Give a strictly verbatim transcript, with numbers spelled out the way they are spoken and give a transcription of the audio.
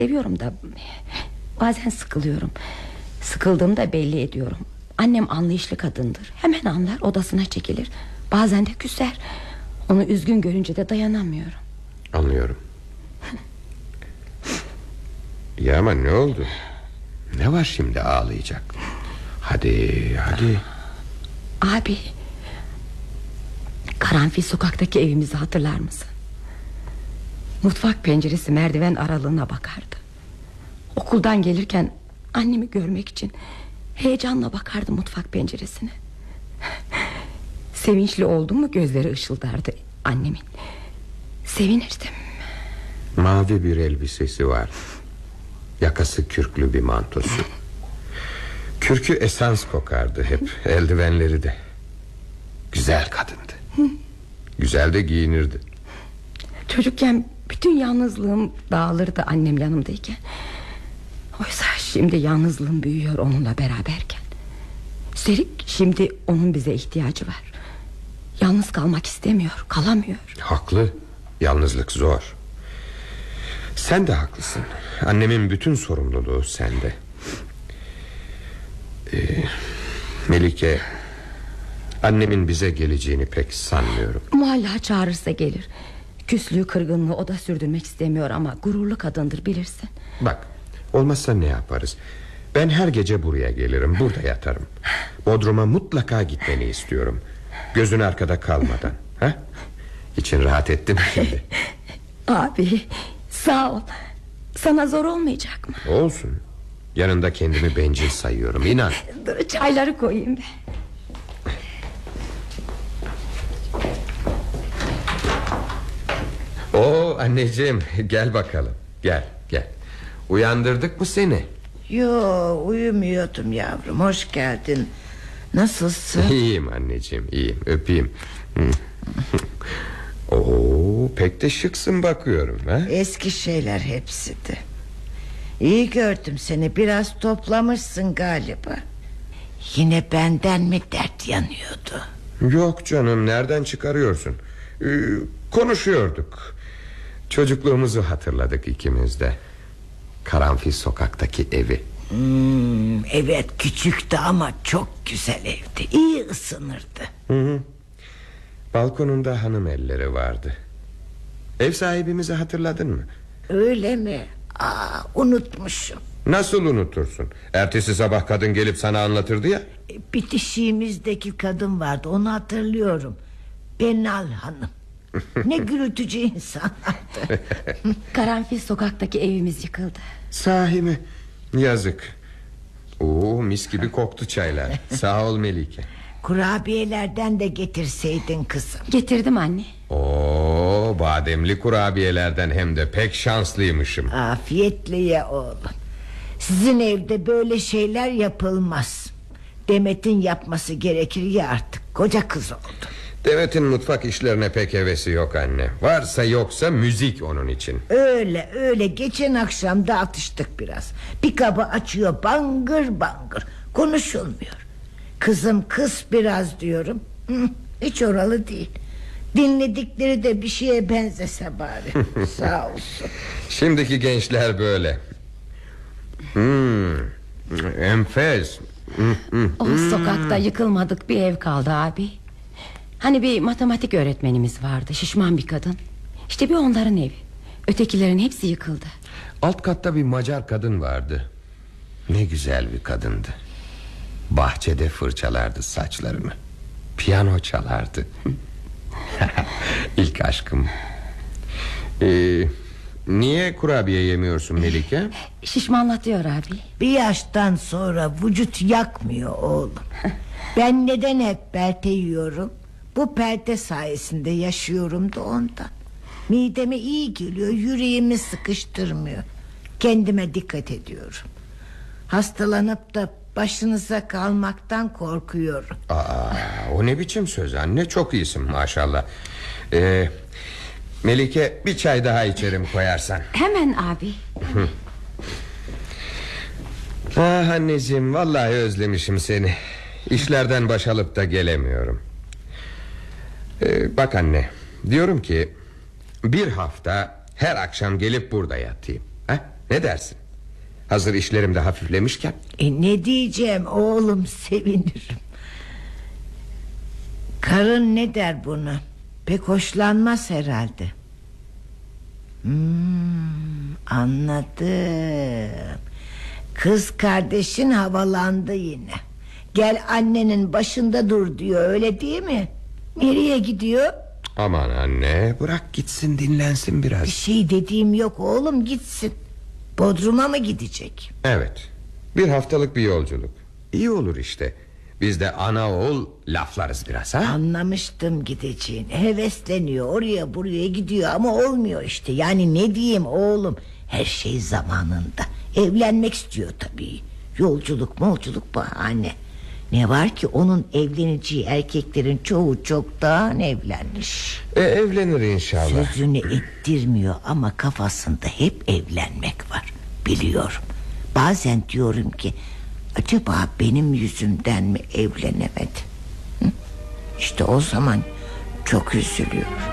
Seviyorum da bazen sıkılıyorum. Sıkıldığımda belli ediyorum. Annem anlayışlı kadındır. Hemen anlar, odasına çekilir. Bazen de küser. Onu üzgün görünce de dayanamıyorum. Anlıyorum. Ya ama ne oldu? Ne var şimdi ağlayacak? Hadi hadi. Abi, Karanfil sokaktaki evimizi hatırlar mısın? Mutfak penceresi merdiven aralığına bakardı. Okuldan gelirken annemi görmek için heyecanla bakardı mutfak penceresine. Sevinçli oldum mu gözleri ışıldardı annemin. Sevinirdim. Mavi bir elbisesi var. Yakası kürklü bir mantosu. Kürkü esans kokardı hep. Eldivenleri de. Güzel kadındı. Güzel de giyinirdi. Çocukken bütün yalnızlığım dağılırdı annem yanımdayken. Oysa şimdi yalnızlığım büyüyor onunla beraberken. Üstelik şimdi onun bize ihtiyacı var. Yalnız kalmak istemiyor, kalamıyor. Haklı. Yalnızlık zor. Sen de haklısın. Annemin bütün sorumluluğu sende. Ee, Melike, annemin bize geleceğini pek sanmıyorum. Muhalla çağırırsa gelir. Küslüğü kırgınlığı o da sürdürmek istemiyor ama gururlu kadındır, bilirsin. Bak, olmazsa ne yaparız? Ben her gece buraya gelirim, burada yatarım. Bodrum'a mutlaka gitmeni istiyorum. Gözün arkada kalmadan. Ha? İçin rahat etti mi şimdi? Abi sağ ol. Sana zor olmayacak mı? Olsun. Yanında kendimi bencil sayıyorum, inan. Dur çayları koyayım ben. Oo anneciğim, gel bakalım. Gel gel. Uyandırdık mı seni? Yo, uyumuyordum yavrum, hoş geldin. Nasılsın? İyiyim anneciğim, iyiyim, öpeyim. Oo, pek de şıksın bakıyorum ha? Eski şeyler hepsi de. İyi gördüm seni, biraz toplamışsın galiba. Yine benden mi dert yanıyordu? Yok canım, nereden çıkarıyorsun? Ee, konuşuyorduk. Çocukluğumuzu hatırladık ikimiz de. Karanfil sokaktaki evi. Hmm, evet, küçüktü ama çok güzel evdi. İyi ısınırdı. Hı hı. Balkonunda hanım elleri vardı. Ev sahibimizi hatırladın mı? Öyle mi? Aa, unutmuşum. Nasıl unutursun? Ertesi sabah kadın gelip sana anlatırdı ya. E, bitişiğimizdeki kadın vardı, onu hatırlıyorum. Benal Hanım. Ne gürültücü insanlardı. Karanfil sokaktaki evimiz yıkıldı. Sahi mi? Yazık. Oo, mis gibi koktu çaylar. Sağ ol Melike. Kurabiyelerden de getirseydin kızım. Getirdim anne. Oo, bademli kurabiyelerden, hem de pek şanslıymışım. Afiyetle ye oğlum. Sizin evde böyle şeyler yapılmaz. Demet'in yapması gerekir ya, artık koca kız oldu. Demet'in mutfak işlerine pek hevesi yok anne. Varsa yoksa müzik onun için. Öyle öyle, geçen akşam da atıştık biraz. Bir kabı açıyor bangır bangır. Konuşulmuyor. Kızım kız biraz diyorum. Hı, hiç oralı değil. Dinledikleri de bir şeye benzese bari. Sağ olsun. Şimdiki gençler böyle. Hmm, enfes. Hmm, hmm, O hmm. sokakta yıkılmadık bir ev kaldı abi. Hani bir matematik öğretmenimiz vardı, şişman bir kadın. İşte bir onların evi. Ötekilerin hepsi yıkıldı. Alt katta bir Macar kadın vardı. Ne güzel bir kadındı. Bahçede fırçalardı saçlarını. Piyano çalardı. İlk aşkım. Ee, niye kurabiye yemiyorsun Melike? Şişmanlatıyor abi. Bir yaştan sonra vücut yakmıyor oğlum. Ben neden hep pelte yiyorum? Bu pelte sayesinde yaşıyorum da ondan. Mideme iyi geliyor, yüreğimi sıkıştırmıyor. Kendime dikkat ediyorum. Hastalanıp da başınıza kalmaktan korkuyorum. Aa, o ne biçim söz anne, çok iyisin maşallah. Ee, Melike, bir çay daha içerim koyarsan. Hemen abi. Ah anneciğim, vallahi özlemişim seni. İşlerden baş alıp da gelemiyorum. Ee, bak anne, diyorum ki bir hafta her akşam gelip burada yatayım. Ha? Ne dersin? Hazır işlerim de hafiflemişken. E ne diyeceğim oğlum, sevinirim. Karın ne der buna? Pek hoşlanmaz herhalde. Hmm, anladım. Kız kardeşin havalandı yine. Gel annenin başında dur diyor, öyle değil mi? Nereye gidiyor? Aman anne, bırak gitsin, dinlensin biraz. Bir şey dediğim yok oğlum, gitsin. Bodrum'a mı gidecek? Evet, bir haftalık bir yolculuk. İyi olur işte. Biz de ana oğul laflarız biraz, ha? Anlamıştım gideceğini. Hevesleniyor, oraya buraya gidiyor ama olmuyor işte. Yani ne diyeyim oğlum, her şey zamanında. Evlenmek istiyor tabii. Yolculuk molculuk bahane. Ne var ki onun evleneceği erkeklerin çoğu çoktan evlenmiş. E, evlenir inşallah. Sözünü ettirmiyor ama kafasında hep evlenmek var. Biliyorum. Bazen diyorum ki acaba benim yüzümden mi evlenemedi? Hı? İşte o zaman çok üzülüyor.